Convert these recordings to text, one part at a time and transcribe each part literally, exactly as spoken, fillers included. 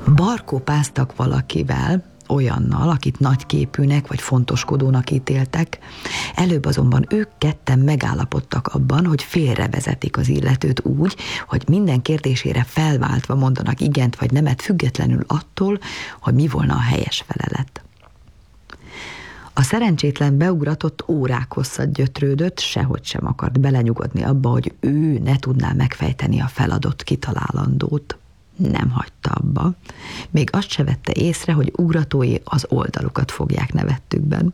Barkópáztak valakivel, olyannal, akit nagyképűnek vagy fontoskodónak ítéltek, előbb azonban ők ketten megállapodtak abban, hogy félrevezetik az illetőt úgy, hogy minden kérdésére felváltva mondanak igent vagy nemet, függetlenül attól, hogy mi volna a helyes felelet. A szerencsétlen beugratott órák hosszat gyötrődött, sehogy sem akart belenyugodni abba, hogy ő ne tudná megfejteni a feladott kitalálandót. Nem hagyta abba. Még azt se vette észre, hogy ugratói az oldalukat fogják nevettükben.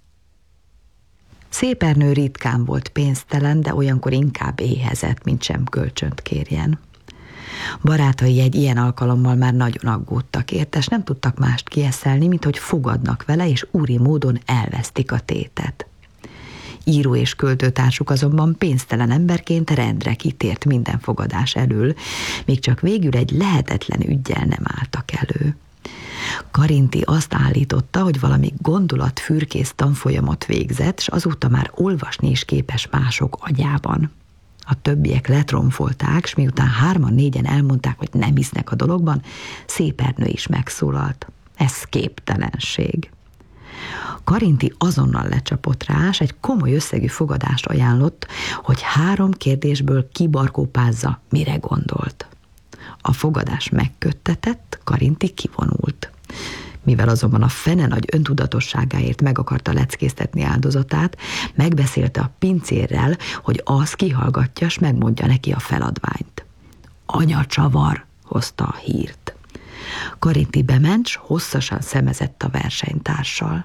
Szép Ernő ritkán volt pénztelen, de olyankor inkább éhezett, mint sem kölcsönt kérjen. Barátai egy ilyen alkalommal már nagyon aggódtak érte, s nem tudtak mást kieszelni, mint hogy fogadnak vele, és úri módon elvesztik a tétet. Író és költőtársuk azonban pénztelen emberként rendre kitért minden fogadás elől, még csak végül egy lehetetlen üggyel nem álltak elő. Karinti azt állította, hogy valami gondolatfürkész tanfolyamot végzett, s azóta már olvasni is képes mások agyában. A többiek letromfolták, s miután hárman-négyen elmondták, hogy nem hisznek a dologban, Szép Ernő is megszólalt. Ez képtelenség. Karinti azonnal lecsapott rá, s egy komoly összegű fogadást ajánlott, hogy három kérdésből kibarkópázza, mire gondolt. A fogadás megköttetett, Karinti kivonult. Mivel azonban a fene nagy öntudatosságáért meg akarta leckéztetni áldozatát, megbeszélte a pincérrel, hogy az kihallgatja, s megmondja neki a feladványt. Anyacsavar hozta a hírt. Karinti bement, s hosszasan szemezett a versenytársal.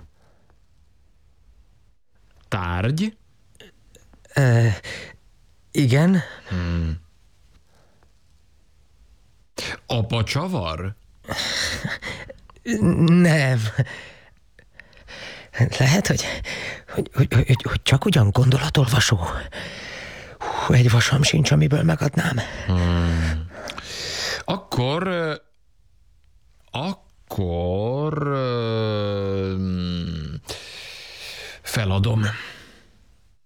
Tárgy? E, igen. Hmm. Apa csavar? Nem. Lehet, hogy, hogy, hogy, hogy, hogy csak ugyan gondolatolvasó. Hú, egy vasam sincs, amiből megadnám. Hmm. Akkor... Akkor... Feladom.